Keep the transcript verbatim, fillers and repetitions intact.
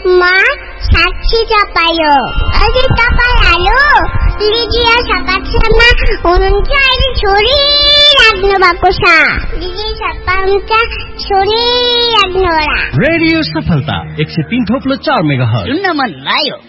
म साक्षी चपायो। अझै तपाईहरु लिजिया सपाक्षमा हुनुहुन्छ अहिले छोरी राख्नु भएको छ। लिजिया सपाउँछ छोरी राख्नु होला। रेडियो सफलता एक सय तीन थोप्लो चार मेगाहर्ज सुन्न मन लाग्यो।